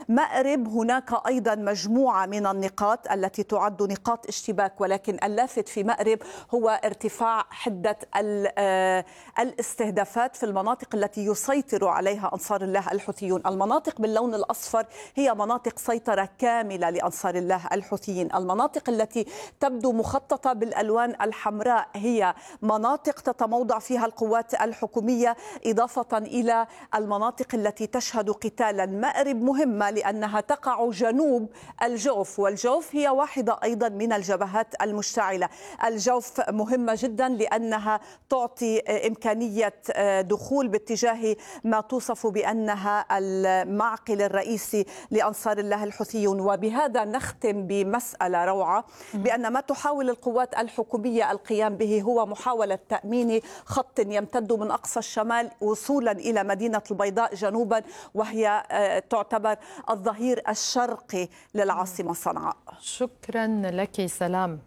مأرب هناك أيضا مجموعة من النقاط التي تعد نقاط اشتباك، ولكن اللافت في مأرب هو ارتفاع حدة الاستهدافات في المناطق التي يسيطر عليها أنصار الله الحوثيون. المناطق باللون الأصفر هي مناطق سيطرة كاملة لأنصار الله الحوثيين. المناطق التي تبدو مخططة بالألوان الحمراء هي مناطق تتموضع فيها القوات الحكومية، إضافة إلى المناطق التي تشهد قتالا. مأرب مهمة لأنها تقع جنوب الجوف، والجوف هي واحدة أيضا من الجبهات المشتعلة. الجوف مهمة جدا لأنها تعطي إمكانية دخول باتجاه ما توصف بأنها المعقل الرئيسي لأنصار الله الحوثيون. وبهذا نختم بمسألة روعة، بأن ما تحاول القوات الحكومية القيام به هو محاولة تأمين خط يمتد من أقصى الشمال وصولا إلى مدينة البيضاء جنوبا، وهي تعتبر الظهير الشرقي للعاصمة صنعاء. شكرا لك سلام.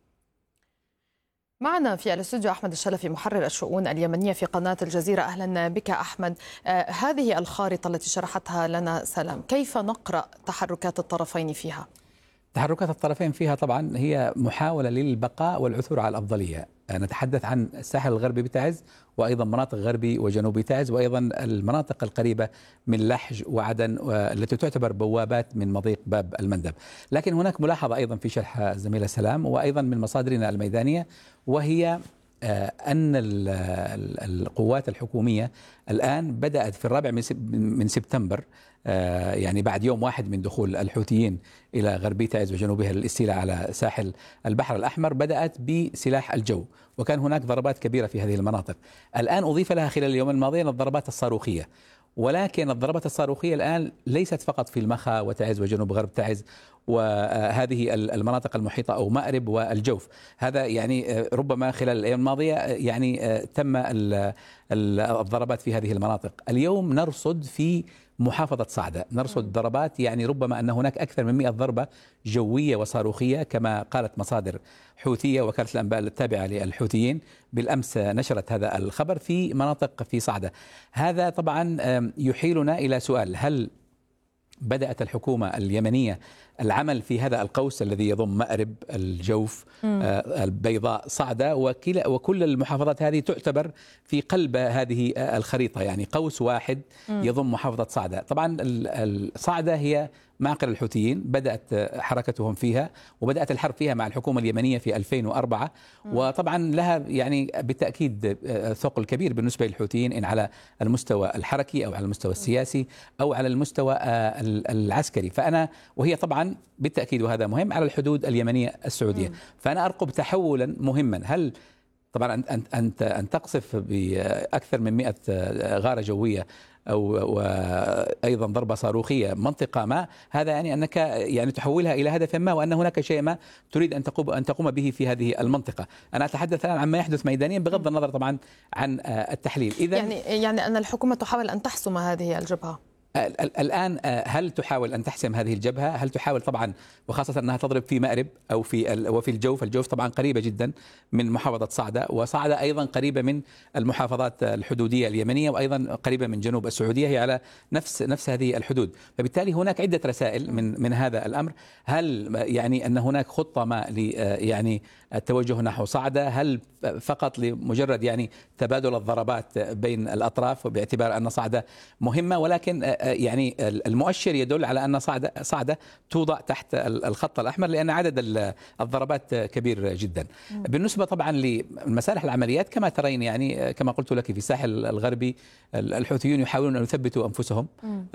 معنا في الاستوديو أحمد الشلفي محرر الشؤون اليمنية في قناة الجزيرة. أهلا بك أحمد. هذه الخارطة التي شرحتها لنا سلام، كيف نقرأ تحركات الطرفين فيها؟ تحركات الطرفين فيها طبعا هي محاولة للبقاء والعثور على الأفضلية. نتحدث عن الساحل الغربي بتعز، وأيضا مناطق غربي وجنوبي تعز، وأيضا المناطق القريبة من لحج وعدن التي تعتبر بوابات من مضيق باب المندب. لكن هناك ملاحظة أيضا في شرح الزميلة سلام وأيضا من مصادرنا الميدانية، وهي أن القوات الحكومية الآن بدأت في 4 من سبتمبر، يعني بعد يوم واحد من دخول الحوثيين إلى غربي تعز وجنوبها للاستيلاء على ساحل البحر الأحمر، بدأت بسلاح الجو، وكان هناك ضربات كبيرة في هذه المناطق. الآن أضيف لها خلال اليوم الماضي الضربات الصاروخية، ولكن الضربات الصاروخية الآن ليست فقط في المخا وتعز وجنوب غرب تعز وهذه المناطق المحيطة أو مأرب والجوف. هذا يعني ربما خلال الأيام الماضية يعني تم الضربات في هذه المناطق. اليوم نرصد في محافظة صعدة، نرصد ضربات يعني ربما أن هناك أكثر من 100 ضربة جوية وصاروخية كما قالت مصادر حوثية. وكالة الأنباء التابعة للحوثيين بالأمس نشرت هذا الخبر في مناطق في صعدة. هذا طبعا يحيلنا إلى سؤال: هل بدأت الحكومة اليمنية العمل في هذا القوس الذي يضم مأرب، الجوف، البيضاء، صعدة، وكل المحافظات هذه تعتبر في قلب هذه الخريطة، يعني قوس واحد يضم محافظة صعدة. طبعا صعدة هي معقل الحوثيين، بدأت حركتهم فيها وبدأت الحرب فيها مع الحكومة اليمنية في 2004، وطبعا لها يعني بالتأكيد ثقل كبير بالنسبة للحوثيين، إن على المستوى الحركي أو على المستوى السياسي أو على المستوى العسكري. وهي طبعا بالتأكيد، وهذا مهم، على الحدود اليمنية السعودية. فأنا أرقب تحولا مهما. هل طبعا أن تقصف بأكثر من 100 غارة جوية وأيضا ضربة صاروخية منطقة ما، هذا يعني أنك يعني تحولها إلى هدف ما، وأن هناك شيء ما تريد أن تقوم به في هذه المنطقة. أنا أتحدث الآن عن ما يحدث ميدانيا بغض النظر طبعا عن التحليل. يعني أن الحكومة تحاول أن تحسم هذه الجبهة الآن. هل تحاول أن تحسم هذه الجبهة؟ هل تحاول طبعا، وخاصة أنها تضرب في مأرب أو وفي الجوف. الجوف طبعا قريبة جدا من محافظة صعدة، وصعدة أيضا قريبة من المحافظات الحدودية اليمنية، وأيضا قريبة من جنوب السعودية، هي على نفس هذه الحدود. فبالتالي هناك عدة رسائل من هذا الأمر. هل يعني أن هناك خطة ما يعني التوجه نحو صعدة؟ هل فقط لمجرد يعني تبادل الضربات بين الأطراف، باعتبار أن صعدة مهمة؟ ولكن يعني المؤشر يدل على أن صعدة توضع تحت الخط الأحمر، لأن عدد الضربات كبير جدا. بالنسبة طبعا لمسارح العمليات كما ترين، يعني كما قلت لك في الساحل الغربي الحوثيون يحاولون أن يثبتوا أنفسهم.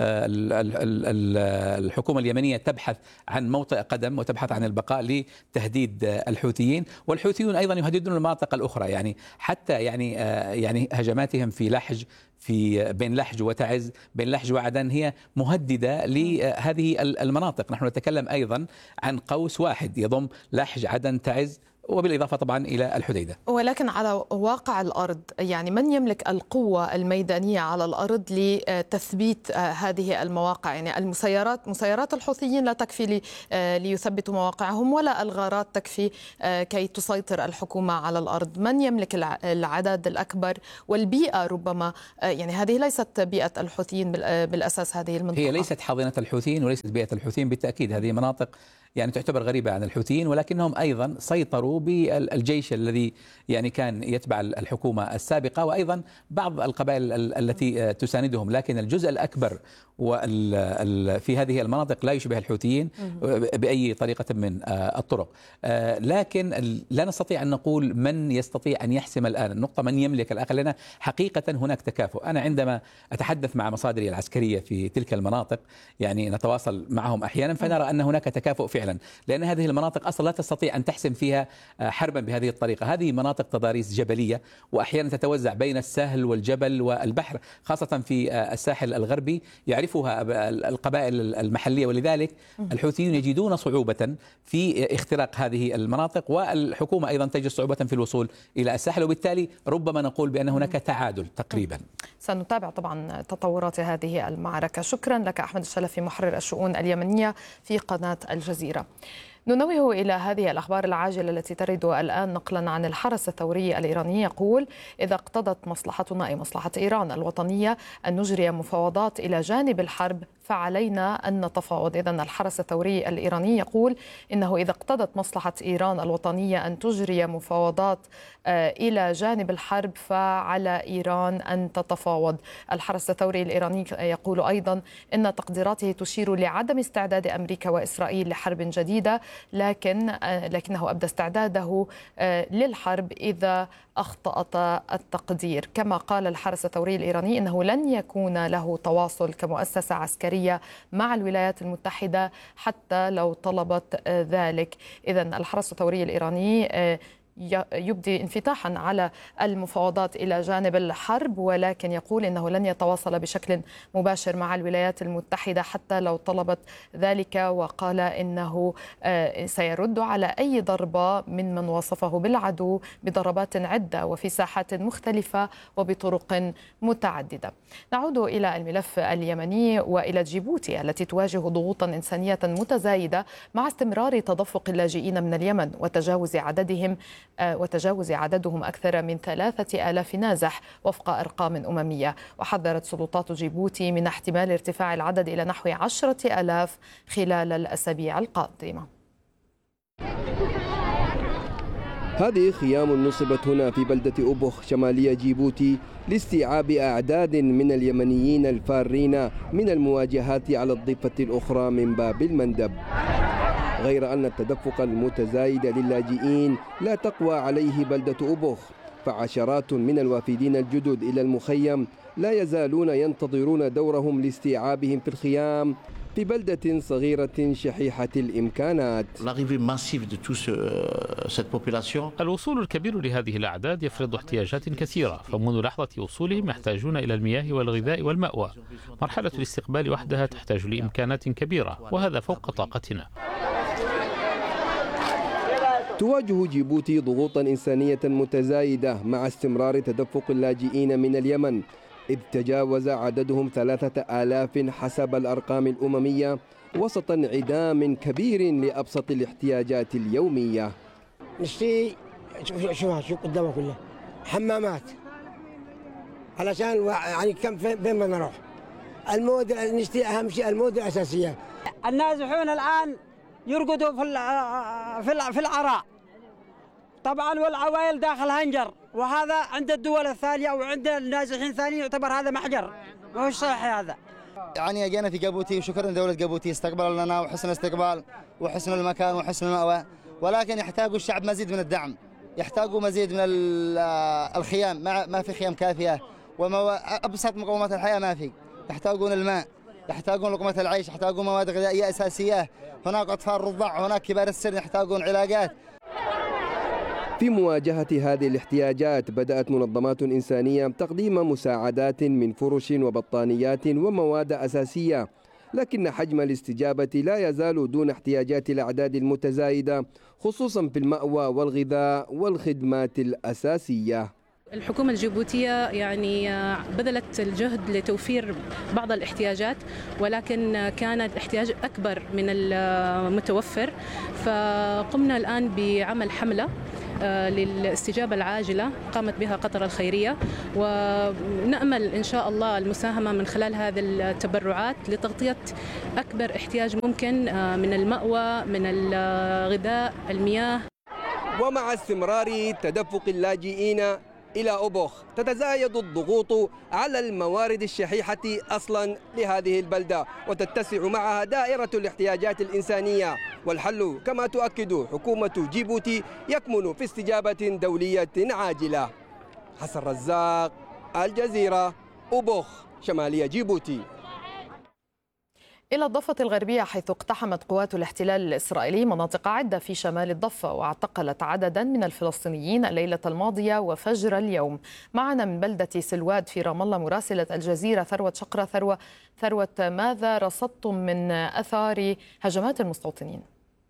الحكومة اليمنية تبحث عن موطئ قدم وتبحث عن البقاء لتهديد الحوثيين، والحوثيون أيضا يهددون المناطق الأخرى، يعني حتى يعني هجماتهم في لحج، بين لحج وتعز، بين لحج وعدن، هي مهددة لهذه المناطق. نحن نتكلم أيضا عن قوس واحد يضم لحج، عدن، تعز وبالإضافة طبعا إلى الحديدة. ولكن على واقع الأرض يعني من يملك القوة الميدانية على الأرض لتثبيت هذه المواقع؟ يعني مسيرات الحوثيين لا تكفي ليثبتوا مواقعهم، ولا الغارات تكفي كي تسيطر الحكومة على الأرض. من يملك العدد الأكبر والبيئة؟ ربما يعني هذه ليست بيئة الحوثيين بالأساس، هذه المنطقة هي ليست حاضنة الحوثيين وليست بيئة الحوثيين بالتأكيد. هذه مناطق يعني تعتبر غريبة عن الحوثيين، ولكنهم أيضا سيطروا بالجيش الذي يعني كان يتبع الحكومة السابقة، وأيضا بعض القبائل التي تساندهم، لكن الجزء الأكبر في هذه المناطق لا يشبه الحوثيين بأي طريقة من الطرق. لكن لا نستطيع أن نقول من يستطيع أن يحسم الآن النقطة، من يملك الآخر، لأن حقيقة هناك تكافؤ. أنا عندما أتحدث مع مصادري العسكرية في تلك المناطق يعني نتواصل معهم أحيانا، فنرى أن هناك تكافؤ فعلا، لأن هذه المناطق أصلا لا تستطيع أن تحسم فيها حربا بهذه الطريقة. هذه مناطق تضاريس جبلية، وأحيانا تتوزع بين السهل والجبل والبحر، خاصة في الساحل الغربي يعرفها القبائل المحلية، ولذلك الحوثيون يجدون صعوبة في اختراق هذه المناطق، والحكومة أيضا تجد صعوبة في الوصول إلى الساحل، وبالتالي ربما نقول بأن هناك تعادل تقريبا. سنتابع طبعا تطورات هذه المعركة. شكرا لك أحمد الشلفي، محرر الشؤون اليمنية في قناة الجزيرة. ننوه إلى هذه الأخبار العاجلة التي ترد الآن نقلا عن الحرس الثوري الإيراني يقول: إذا اقتضت مصلحتنا أي مصلحة إيران الوطنية أن نجري مفاوضات إلى جانب الحرب فعلينا أن نتفاوض. إذن الحرس الثوري الإيراني يقول إنه إذا اقتضت مصلحة إيران الوطنية أن تجري مفاوضات إلى جانب الحرب فعلى إيران أن تتفاوض. الحرس الثوري الإيراني يقول أيضا إن تقديراته تشير لعدم استعداد أمريكا وإسرائيل لحرب جديدة، لكنه أبدى استعداده للحرب إذا أخطأت التقدير. كما قال الحرس الثوري الإيراني إنه لن يكون له تواصل كمؤسسة عسكرية مع الولايات المتحدة حتى لو طلبت ذلك. إذن الحرس الثوري الإيراني يبدي انفتاحا على المفاوضات إلى جانب الحرب، ولكن يقول إنه لن يتواصل بشكل مباشر مع الولايات المتحدة حتى لو طلبت ذلك، وقال إنه سيرد على أي ضربة من وصفه بالعدو بضربات عدة وفي ساحات مختلفة وبطرق متعددة. نعود إلى الملف اليمني وإلى جيبوتي التي تواجه ضغوطا إنسانية متزايدة مع استمرار تدفق اللاجئين من اليمن وتجاوز عددهم أكثر من 3000 نازح وفق أرقام أممية. وحذرت سلطات جيبوتي من احتمال ارتفاع العدد إلى نحو 10,000 خلال الأسابيع القادمة. هذه خيام نصبت هنا في بلدة أبوخ شمالية جيبوتي لاستيعاب أعداد من اليمنيين الفارين من المواجهات على الضفة الأخرى من باب المندب. غير أن التدفق المتزايد للاجئين لا تقوى عليه بلدة أبوخ، فعشرات من الوافدين الجدد إلى المخيم لا يزالون ينتظرون دورهم لاستيعابهم في الخيام في بلدة صغيرة شحيحة الإمكانات. الوصول الكبير لهذه الأعداد يفرض احتياجات كثيرة، فمنذ لحظة وصولهم يحتاجون إلى المياه والغذاء والمأوى. مرحلة الاستقبال وحدها تحتاج لإمكانات كبيرة، وهذا فوق طاقتنا. تواجه جيبوتي ضغوطا إنسانية متزايدة مع استمرار تدفق اللاجئين من اليمن، إذ تجاوز عددهم 3000 حسب الأرقام الأممية، وسط انعدام كبير لأبسط الاحتياجات اليومية. نشتري شوف قدامه كله حمامات علشان يعني كم فين بدنا نروح. المواد نشتري، أهم شيء المواد الأساسية. النازحون الآن يرقدوا في العراء طبعا، والعوائل داخل هنجر، وهذا عند الدول الثانية وعند النازحين الثانيين يعتبر هذا محجر، ما هو صحيح هذا. يعني اجينا في جيبوتي وشكرا لدولة جيبوتي، استقبلوا لنا وحسن الاستقبال وحسن المكان وحسن المأوى، ولكن يحتاجوا الشعب مزيد من الدعم، يحتاجوا مزيد من الخيام، ما في خيام كافية، وأبسط مقومات الحياة ما في. يحتاجون الماء، يحتاجون لقمة العيش، يحتاجون مواد غذائية أساسية، هناك أطفال رضع، هناك كبار السن يحتاجون علاجات. في مواجهة هذه الاحتياجات بدأت منظمات إنسانية تقديم مساعدات من فرش وبطانيات ومواد أساسية لكن حجم الاستجابة لا يزال دون احتياجات الأعداد المتزايدة خصوصا في المأوى والغذاء والخدمات الأساسية. الحكومة الجيبوتية يعني بذلت الجهد لتوفير بعض الاحتياجات، ولكن كان الاحتياج أكبر من المتوفر، فقمنا الآن بعمل حملة للاستجابة العاجلة قامت بها قطر الخيرية، ونأمل إن شاء الله المساهمة من خلال هذه التبرعات لتغطية أكبر احتياج ممكن من المأوى، من الغذاء، المياه. ومع استمرار تدفق اللاجئين إلى أوبوخ تتزايد الضغوط على الموارد الشحيحة أصلا لهذه البلدة، وتتسع معها دائرة الاحتياجات الإنسانية، والحل كما تؤكد حكومة جيبوتي يكمن في استجابة دولية عاجلة. حسن رزاق، الجزيرة، أوبوخ، شمالية جيبوتي. إلى الضفة الغربية، حيث اقتحمت قوات الاحتلال الإسرائيلي مناطق عدة في شمال الضفة واعتقلت عددا من الفلسطينيين الليلة الماضية وفجر اليوم. معنا من بلدة سلواد في رام الله مراسلة الجزيرة ثروت شقرة. ثروت، ماذا رصدتم من أثار هجمات المستوطنين؟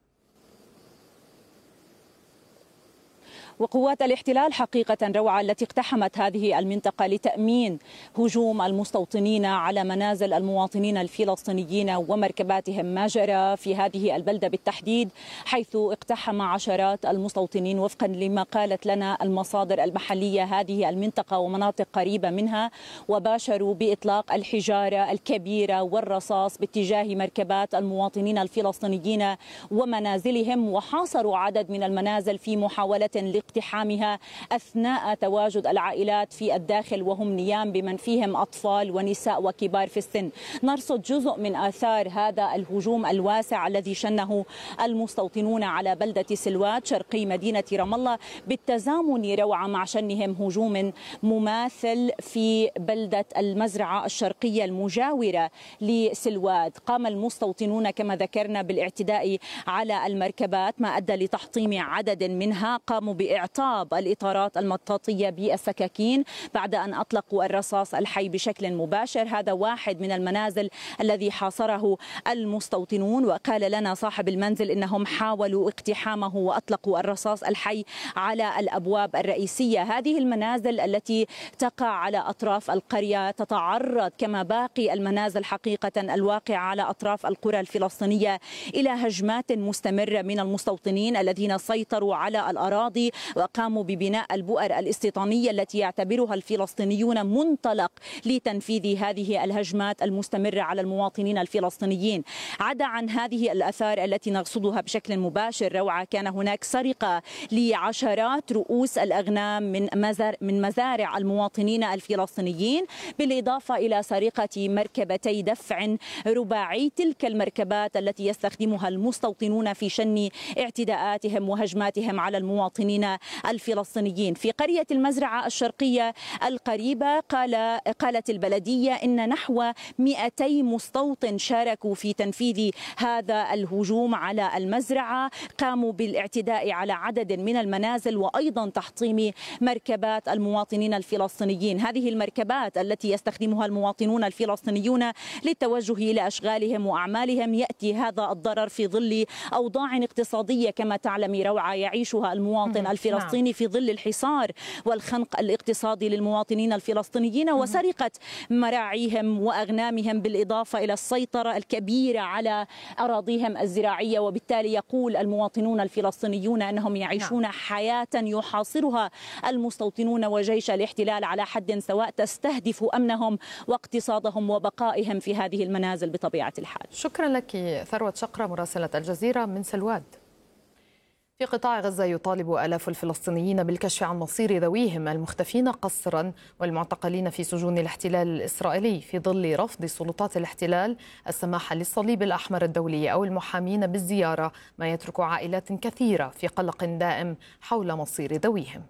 وقوات الاحتلال حقيقة روعة التي اقتحمت هذه المنطقة لتأمين هجوم المستوطنين على منازل المواطنين الفلسطينيين ومركباتهم، ما جرى في هذه البلدة بالتحديد، حيث اقتحم عشرات المستوطنين وفقا لما قالت لنا المصادر المحلية هذه المنطقة ومناطق قريبة منها، وباشروا بإطلاق الحجارة الكبيرة والرصاص باتجاه مركبات المواطنين الفلسطينيين ومنازلهم، وحاصروا عدد من المنازل في محاولة اقتحامها أثناء تواجد العائلات في الداخل وهم نيام بمن فيهم أطفال ونساء وكبار في السن. نرصد جزء من آثار هذا الهجوم الواسع الذي شنه المستوطنون على بلدة سلواد شرقي مدينة رام الله، بالتزامن روعة مع شنهم هجوم مماثل في بلدة المزرعة الشرقية المجاورة لسلواد. قام المستوطنون كما ذكرنا بالاعتداء على المركبات، ما أدى لتحطيم عدد منها، قاموا بإعطاب الإطارات المطاطية بالسكاكين بعد أن أطلقوا الرصاص الحي بشكل مباشر. هذا واحد من المنازل الذي حاصره المستوطنون، وقال لنا صاحب المنزل إنهم حاولوا اقتحامه وأطلقوا الرصاص الحي على الأبواب الرئيسية. هذه المنازل التي تقع على أطراف القرية تتعرض كما باقي المنازل حقيقة الواقعة على أطراف القرى الفلسطينية إلى هجمات مستمرة من المستوطنين الذين سيطروا على الأراضي وقاموا ببناء البؤر الاستيطانية التي يعتبرها الفلسطينيون منطلق لتنفيذ هذه الهجمات المستمرة على المواطنين الفلسطينيين. عدا عن هذه الآثار التي نرصدها بشكل مباشر روعة، كان هناك سرقة لعشرات رؤوس الأغنام من مزارع المواطنين الفلسطينيين، بالإضافة إلى سرقة مركبتي دفع رباعي، تلك المركبات التي يستخدمها المستوطنون في شن اعتداءاتهم وهجماتهم على المواطنين الفلسطينيين. في قرية المزرعة الشرقية القريبة قالت البلدية إن نحو 200 مستوطن شاركوا في تنفيذ هذا الهجوم على المزرعة، قاموا بالاعتداء على عدد من المنازل وأيضا تحطيم مركبات المواطنين الفلسطينيين. هذه المركبات التي يستخدمها المواطنون الفلسطينيون للتوجه إلى أشغالهم وأعمالهم، يأتي هذا الضرر في ظل أوضاع اقتصادية كما تعلمي روعة يعيشها المواطن الفلسطيني في ظل الحصار والخنق الاقتصادي للمواطنين الفلسطينيين وسرقة مراعيهم وأغنامهم، بالإضافة إلى السيطرة الكبيرة على أراضيهم الزراعية. وبالتالي يقول المواطنون الفلسطينيون أنهم يعيشون حياة يحاصرها المستوطنون وجيش الاحتلال على حد سواء، تستهدف أمنهم واقتصادهم وبقائهم في هذه المنازل بطبيعة الحال. شكرا لك ثروت شقرة مراسلة الجزيرة من سلواد. في قطاع غزة يطالب آلاف الفلسطينيين بالكشف عن مصير ذويهم المختفين قسرا والمعتقلين في سجون الاحتلال الإسرائيلي، في ظل رفض سلطات الاحتلال السماح للصليب الأحمر الدولي أو المحامين بالزيارة، ما يترك عائلات كثيرة في قلق دائم حول مصير ذويهم.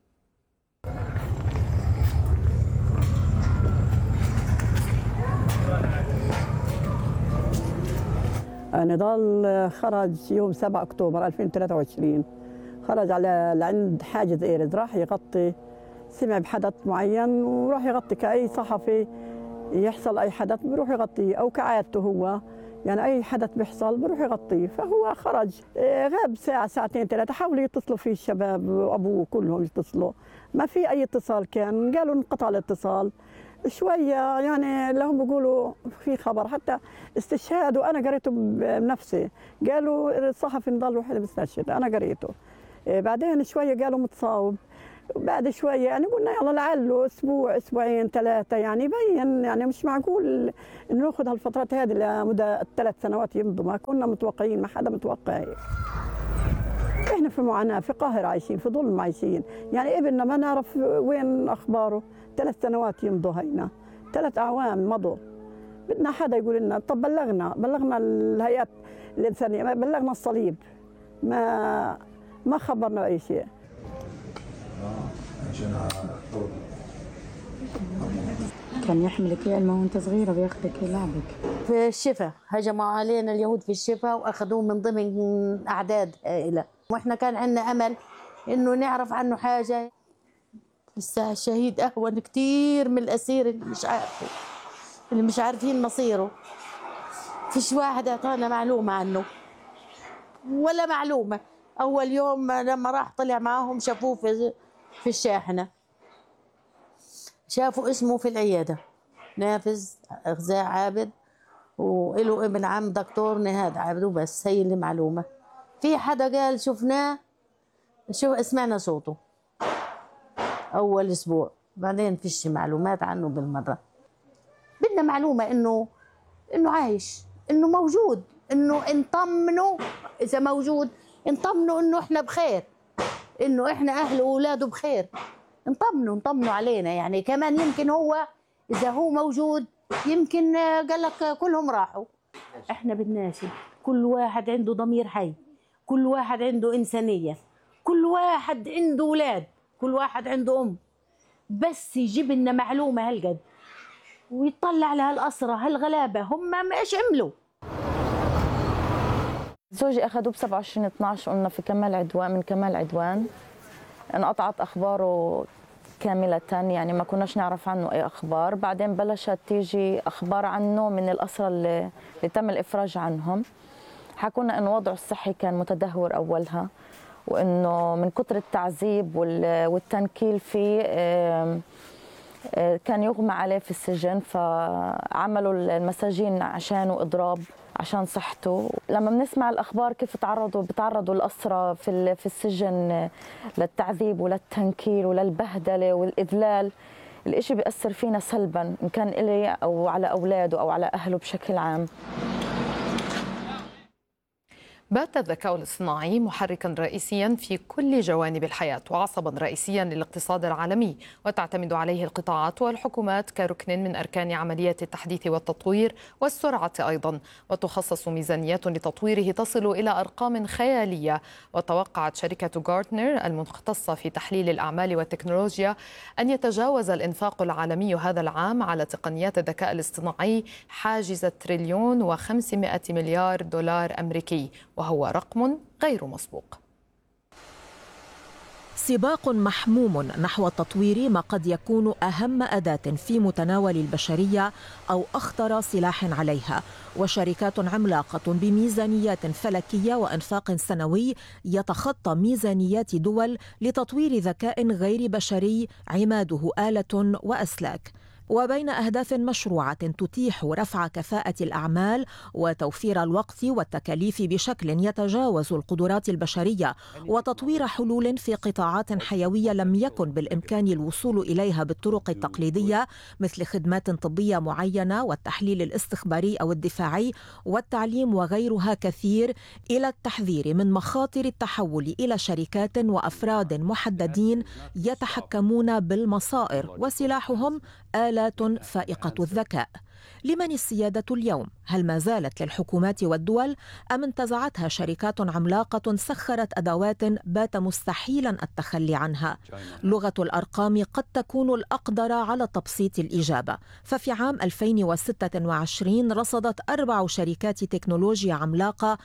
نضال خرج يوم 7 أكتوبر 2023، خرج على لعند حاجز إيرز، راح يغطي، سمع بحدث معين وراح يغطي كأي صحفي يحصل أي حدث بروح يغطيه، أو كعادته هو يعني أي حدث بيحصل بروح يغطيه. فهو خرج غاب ساعة ساعتين ثلاثة، حاولوا يتصلوا فيه الشباب وأبوه كلهم يتصلوا، ما في أي اتصال كان، قالوا انقطع الاتصال شوية. يعني لهم بيقولوا في خبر حتى استشهاد، وأنا قريته بنفسي، قالوا الصحفي نضل وحده بيستشهد، أنا قريته. بعدين شوية قالوا متصاوب، بعد شوية يعني قلنا يلا لعله أسبوع أسبوعين ثلاثة، يعني يبين يعني مش معقول ناخذ هالفترات هذه لمدة 3 سنوات يمضوا، ما كنا متوقعين، ما حدا متوقع. احنا في معاناة، في قهر عايشين، في ظلم عايشين، يعني ابننا ما نعرف وين أخباره. 3 سنوات يمضوا هينا، 3 أعوام مضوا. بدنا حدا يقول لنا، طب بلغنا الهيئات الإنسانية، ما بلغنا الصليب، ما خبرنا أي شيء. كان يحملك علمه وانت صغيرة بياخذك يلعبك. في الشفا هجموا علينا اليهود في الشفا واخذوه من ضمن اعداد عائلة، واحنا كان عندنا امل انه نعرف عنه حاجة. لسه الشهيد اهون كثير من الاسير اللي مش عارفين مصيره. فيش واحد اعطانا معلومة عنه ولا معلومة. اول يوم لما راح طلع معاهم شافوه في الشاحنة، شافوا اسمه في العيادة نافذ غزاء عابد، وله ابن عم دكتور نهاد عابد، وبس هي اللي معلومة. في حدا قال شفناه، سمعنا صوته أول أسبوع، بعدين فيش معلومات عنه بالمرة. بدنا معلومة إنه عايش، إنه موجود، إنه نطمنه إذا موجود، نطمنه إنه إحنا بخير، إنه إحنا أهله وأولاده بخير، نطمنوا علينا. يعني كمان يمكن هو إذا هو موجود يمكن قال لك كلهم راحوا. إحنا بدناش، كل واحد عنده ضمير حي، كل واحد عنده إنسانية، كل واحد عنده أولاد، كل واحد عنده أم، بس يجيب لنا معلومة هالقد ويطلع على هالأسرة هالغلابة هم ما إيش عملوا. زوجي أخذوه ب27/12، قلنا في كمال عدوان، من كمال عدوان انقطعت أخباره كاملة، يعني ما كناش نعرف عنه أي أخبار. بعدين بلشت تيجي أخبار عنه من الأسرى اللي تم الإفراج عنهم. حكونا إنه وضعه الصحي كان متدهور أولها، وإنه من كتر التعذيب والتنكيل فيه كان يغمى عليه في السجن، فعملوا المساجين عشانه إضراب عشان صحته. لما بنسمع الأخبار كيف بتعرضوا الأسرى في السجن للتعذيب وللتنكيل وللبهدلة والإذلال، الإشي بيأثر فينا سلبا، إن كان إلي أو على أولاده أو على أهله بشكل عام. بات الذكاء الاصطناعي محركا رئيسيا في كل جوانب الحياة وعصبا رئيسيا للاقتصاد العالمي، وتعتمد عليه القطاعات والحكومات كركن من أركان عمليات التحديث والتطوير والسرعة أيضا، وتخصص ميزانيات لتطويره تصل إلى أرقام خيالية. وتوقعت شركة غارتنر المختصة في تحليل الأعمال والتكنولوجيا أن يتجاوز الإنفاق العالمي هذا العام على تقنيات الذكاء الاصطناعي حاجز $1,500 مليار أمريكي، وهو رقم غير مسبوق. سباق محموم نحو تطوير ما قد يكون أهم أداة في متناول البشرية أو أخطر سلاح عليها، وشركات عملاقة بميزانيات فلكية وإنفاق سنوي يتخطى ميزانيات دول لتطوير ذكاء غير بشري عماده آلة وأسلاك. وبين أهداف مشروعة تتيح رفع كفاءة الأعمال وتوفير الوقت والتكاليف بشكل يتجاوز القدرات البشرية، وتطوير حلول في قطاعات حيوية لم يكن بالإمكان الوصول إليها بالطرق التقليدية، مثل خدمات طبية معينة والتحليل الاستخباري أو الدفاعي والتعليم وغيرها كثير، إلى التحذير من مخاطر التحول إلى شركات وأفراد محددين يتحكمون بالمصائر وسلاحهم آلات فائقة الذكاء. لمن السيادة اليوم؟ هل ما زالت للحكومات والدول أم انتزعتها شركات عملاقة سخرت أدوات بات مستحيلا التخلي عنها؟ لغة الأرقام قد تكون الأقدر على تبسيط الإجابة. ففي عام 2026 رصدت 4 شركات تكنولوجيا عملاقة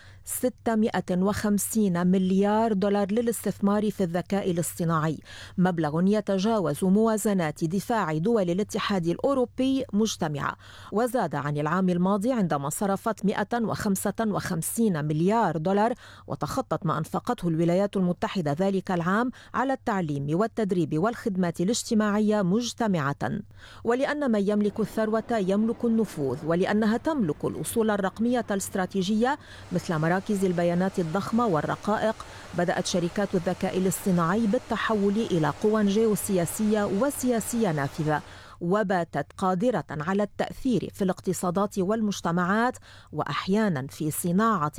650 مليار دولار للاستثمار في الذكاء الاصطناعي، مبلغ يتجاوز موازنات دفاع دول الاتحاد الأوروبي مجتمعة، وزاد عن العام الماضي عندما صرفت 155 مليار دولار، وتخطت ما أنفقته الولايات المتحدة ذلك العام على التعليم والتدريب والخدمات الاجتماعية مجتمعة. ولأن من يملك الثروة يملك النفوذ، ولأنها تملك الأصول الرقمية الاستراتيجية مثل مراكز البيانات الضخمة والرقائق، بدأت شركات الذكاء الاصطناعي بالتحول إلى قوى جيوسياسية وسياسية نافذة، وباتت قادرة على التأثير في الاقتصادات والمجتمعات، وأحيانا في صناعة